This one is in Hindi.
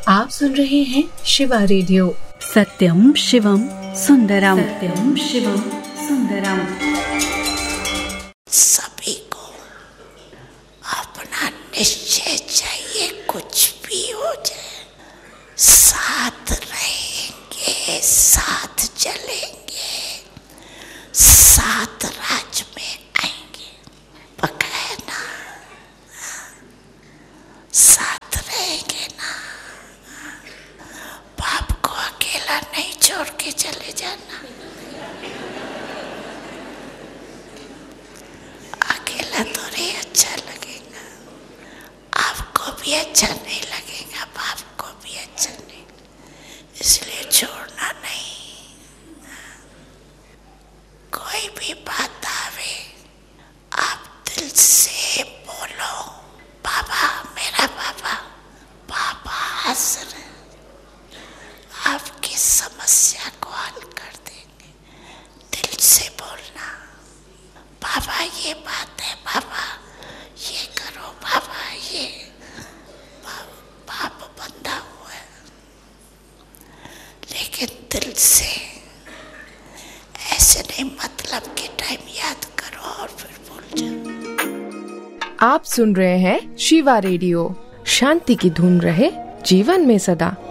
आप सुन रहे हैं शिवा रेडियो। सत्यम शिवम सुंदरम, सत्यम शिवम सुंदरम। सभी को अपना निश्चय चाहिए, कुछ भी हो जाए साथ रहेंगे, साथ चलेंगे, साथ राज में आएंगे। पक्का है ना? साथ रहेंगे ना? बाप को अकेला नहीं छोड़ के चले जाना। अकेला थोड़ी अच्छा लगेगा, आपको भी अच्छा नहीं लगेगा, बाप को भी अच्छा नहीं, इसलिए छोड़ना नहीं। कोई भी बात आवे, आप दिल से बोलो, बाबा मेरा बाबा, बाबा हंस रहे, आपकी समस्या को हल कर देंगे। दिल से बोलना, बाबा ये बात है, बाबा ये करो, बाबा ये बाप बंधा हुआ है, लेकिन दिल से, ऐसे नहीं मतलब के टाइम याद करो और फिर भूल जाओ। आप सुन रहे हैं शिवा रेडियो। शांति की धुन रहे जीवन में सदा।